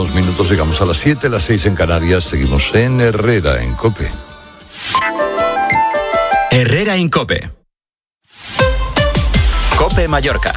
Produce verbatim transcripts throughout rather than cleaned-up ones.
dos minutos, llegamos a las siete, las seis en Canarias. Seguimos en Herrera, en COPE. Herrera en COPE. COPE Mallorca.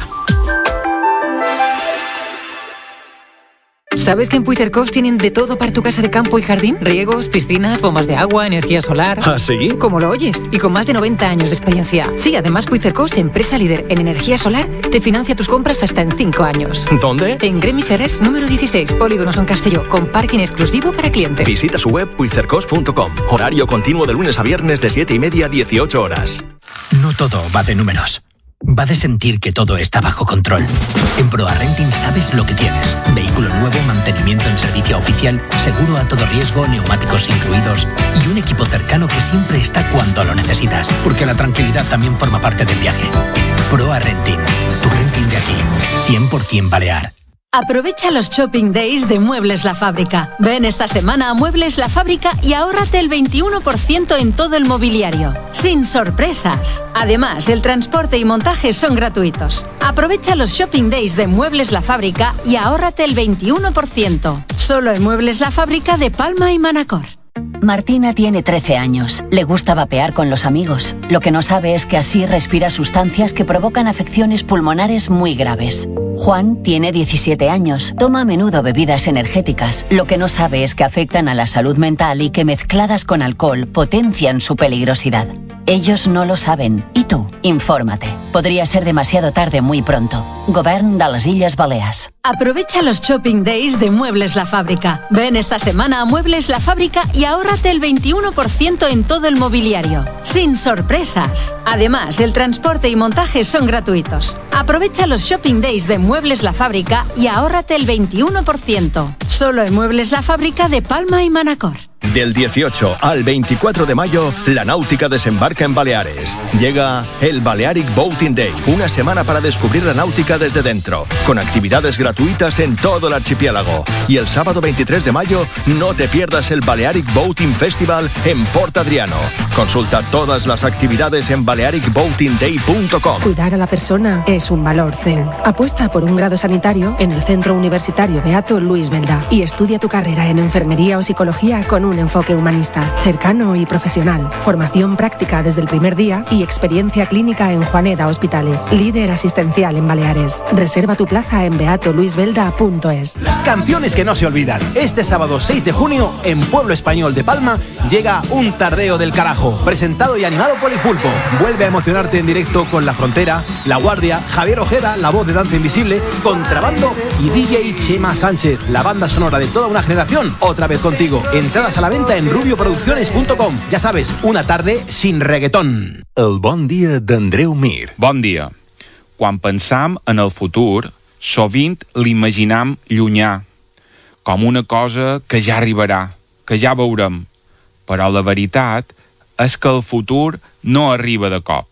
¿Sabes que en Puigcercós tienen de todo para tu casa de campo y jardín? Riegos, piscinas, bombas de agua, energía solar... ¿Ah, sí? Como lo oyes, y con más de noventa años de experiencia. Sí, además Puigcercós, empresa líder en energía solar, te financia tus compras hasta en cinco años. ¿Dónde? En Gremi Ferrers, número dieciséis, Polígono Son Castelló, con parking exclusivo para clientes. Visita su web puigcercós punto com. Horario continuo de lunes a viernes de siete y media a dieciocho horas. No todo va de números. Va de sentir que todo está bajo control. En Proa Renting sabes lo que tienes. Vehículo nuevo, mantenimiento en servicio oficial, seguro a todo riesgo, neumáticos incluidos y un equipo cercano que siempre está cuando lo necesitas. Porque la tranquilidad también forma parte del viaje. Proa Renting, tu renting de aquí. cien por ciento Balear. Aprovecha los Shopping Days de Muebles La Fábrica. Ven esta semana a Muebles La Fábrica y ahórrate el veintiuno por ciento en todo el mobiliario. Sin sorpresas. Además, el transporte y montaje son gratuitos. Aprovecha los Shopping Days de Muebles La Fábrica y ahórrate el veintiuno por ciento. Solo en Muebles La Fábrica de Palma y Manacor. Martina tiene trece años. Le gusta vapear con los amigos. Lo que no sabe es que así respira sustancias que provocan afecciones pulmonares muy graves. Juan tiene diecisiete años. Toma a menudo bebidas energéticas. Lo que no sabe es que afectan a la salud mental y que mezcladas con alcohol potencian su peligrosidad. Ellos no lo saben. ¿Y tú? Infórmate. Podría ser demasiado tarde muy pronto. Govern de les Illes Balears. Aprovecha los Shopping Days de Muebles La Fábrica. Ven esta semana a Muebles La Fábrica y ahórrate el veintiuno por ciento en todo el mobiliario. Sin sorpresas. Además, el transporte y montaje son gratuitos. Aprovecha los Shopping Days de Muebles La Fábrica y ahórrate el veintiuno por ciento. Solo en Muebles La Fábrica de Palma y Manacor. Del dieciocho al veinticuatro de mayo, la náutica desembarca en Baleares. Llega el Balearic Boating Day, una semana para descubrir la náutica desde dentro, con actividades gratuitas en todo el archipiélago. Y el sábado veintitrés de mayo, no te pierdas el Balearic Boating Festival en Port Adriano. Consulta todas las actividades en balearic boating day punto com. Cuidar a la persona es un valor zen. Apuesta por un grado sanitario en el Centro Universitario Beato Luis Belda y estudia tu carrera en enfermería o psicología con un enfoque humanista, cercano y profesional. Formación práctica desde el primer día y experiencia clínica en Juaneda Hospitales. Líder asistencial en Baleares. Reserva tu plaza en beato luis belda punto es. Canciones que no se olvidan. Este sábado seis de junio, en Pueblo Español de Palma, llega Un Tardeo del Carajo, presentado y animado por El Pulpo. Vuelve a emocionarte en directo con La Frontera, La Guardia, Javier Ojeda, la voz de Danza Invisible, Contrabando y D J Chema Sánchez, la banda sonora de toda una generación, otra vez contigo. Entradas a la venta en rubio producciones punto com. Ja sabes, una tarde sin reggaetón. El bon dia d'Andreu Mir. Bon dia. Quan pensam en el futur, sovint l'imaginam llunyà, com una cosa que ja arribarà, que ja veurem. Però la veritat és que el futur no arriba de cop.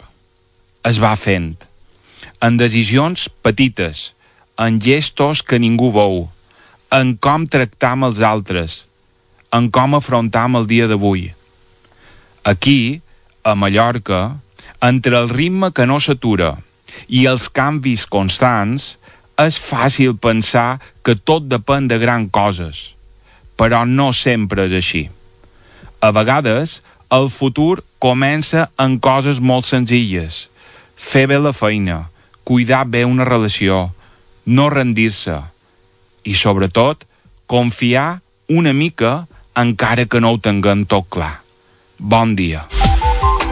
Es va fent. En decisions petites, en gestos que ningú veu, en com tractam els altres, en com afrontam el dia d'avui. Aquí, a Mallorca, entre el ritme que no s'atura i els canvis constants, és fàcil pensar que tot depèn de grans coses, però no sempre és així. A vegades, el futur comença en coses molt senzilles. Fer bé la feina, cuidar bé una relació, no rendir-se i, sobretot, confiar una mica encara que no ho tinguem tot clar. Bon dia.